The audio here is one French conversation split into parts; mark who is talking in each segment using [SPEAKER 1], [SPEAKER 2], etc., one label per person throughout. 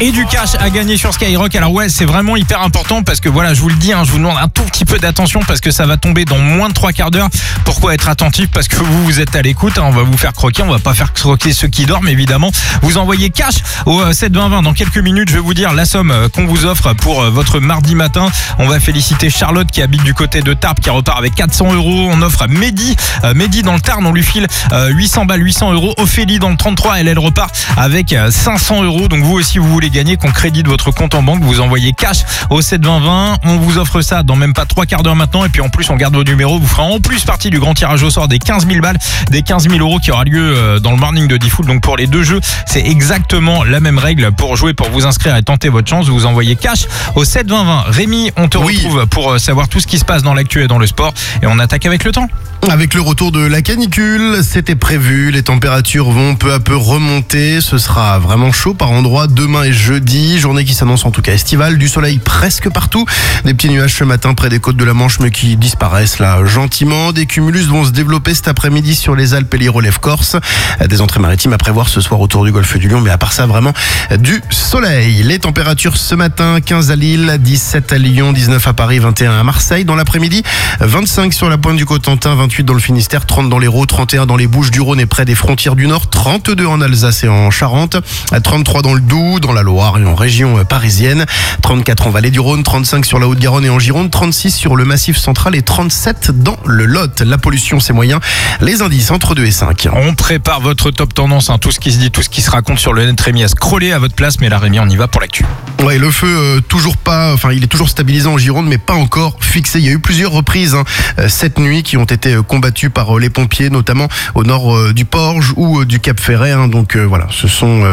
[SPEAKER 1] et du cash à gagner sur Skyrock. Alors ouais, c'est vraiment hyper important parce que voilà, je vous le dis, je vous demande un tout petit peu d'attention parce que ça va tomber dans moins de 3/4 d'heure. Pourquoi être attentif? Parce que vous êtes à l'écoute, on va vous faire croquer, on va pas faire croquer ceux qui dorment évidemment. Vous envoyez cash au 7 20 20. Dans quelques minutes, je vais vous dire la somme qu'on vous offre pour votre mardi matin. On va féliciter Charlotte qui habite du côté de Tarbes qui repart avec 400 €. On offre à Mehdi dans le Tarn, on lui file 800 balles, 800 €. Ophélie dans le 33, elle repart avec 500 €. Donc vous aussi, vous voulez gagner, qu'on crédite votre compte en banque, vous envoyez cash au 7 20 20. On vous offre ça dans même pas 3/4 d'heure maintenant. Et puis en plus, on garde vos numéros. Vous ferez en plus partie du grand tirage au sort des 15 000 balles, des 15 000 € qui aura lieu dans le morning de Diffoul. Donc pour les deux jeux, c'est exactement la même règle. Pour jouer, pour vous inscrire et tenter votre chance, vous envoyez cash au 7 20 20. Rémi, on te retrouve pour savoir tout ce qui se passe dans l'actu et dans le sport. Et on attaque avec le temps.
[SPEAKER 2] Avec le retour de la canicule, c'était prévu, les températures vont peu à peu remonter, ce sera vraiment chaud par endroits demain et jeudi, journée qui s'annonce en tout cas estivale, du soleil presque partout, des petits nuages ce matin près des côtes de la Manche mais qui disparaissent là gentiment, des cumulus vont se développer cet après-midi sur les Alpes et les relèves corses, des entrées maritimes à prévoir ce soir autour du golfe du Lion, mais à part ça vraiment du soleil. Les températures ce matin, 15 à Lille, 17 à Lyon, 19 à Paris, 21 à Marseille, dans l'après-midi 25 sur la pointe du Cotentin, 28 dans le Finistère, 30 dans l'Hérault, 31 dans les Bouches-du-Rhône et près des frontières du Nord, 32 en Alsace et en Charente, 33 dans le Doubs, dans la Loire et en région parisienne, 34 en Vallée du Rhône, 35 sur la Haute-Garonne et en Gironde, 36 sur le Massif central et 37 dans le Lot. La pollution, c'est moyen. Les indices entre 2 et 5.
[SPEAKER 1] On prépare votre top tendance, tout ce qui se dit, tout ce qui se raconte sur le net. Rémi a scrollé à votre place, mais là Rémi, on y va pour l'actu.
[SPEAKER 2] Ouais, le feu il est toujours stabilisé en Gironde, mais pas encore fixé. Il y a eu plusieurs reprises cette nuit qui ont été combattues par les pompiers, notamment au nord du Porge ou du Cap Ferret. Donc voilà, ce sont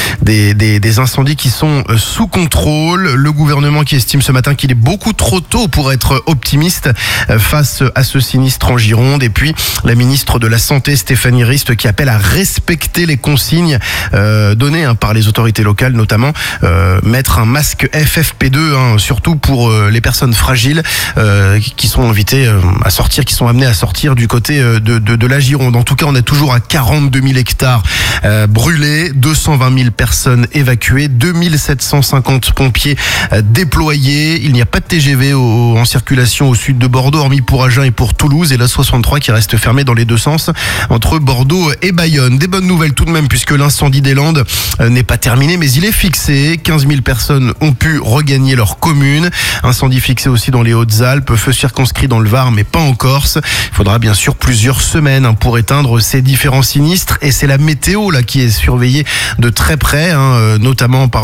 [SPEAKER 2] des incendies qui sont sous contrôle. Le gouvernement qui estime ce matin qu'il est beaucoup trop tôt pour être optimiste face à ce sinistre en Gironde. Et puis la ministre de la Santé, Stéphanie Rist, qui appelle à respecter les consignes données par les autorités locales, notamment mettre un masque FFP2, surtout pour les personnes fragiles qui sont invitées à sortir, qui sont amenées à sortir du côté de la Gironde. En tout cas, on est toujours à 42 000 hectares brûlés, 220 000 personnes évacuées, 2750 pompiers déployés. Il n'y a pas de TGV en circulation au sud de Bordeaux, hormis pour Agen et pour Toulouse, et la 63 qui reste fermée dans les deux sens entre Bordeaux et Bayonne. Des bonnes nouvelles tout de même, puisque l'incendie des Landes n'est pas terminé, mais il est fixé. 15 000 personnes ont pu regagner leur commune. Incendie fixé aussi dans les Hautes-Alpes, feu circonscrit dans le Var, mais pas en Corse. Il faudra bien sûr plusieurs semaines pour éteindre ces différents sinistres, et c'est la météo là qui est surveillée de très près, notamment par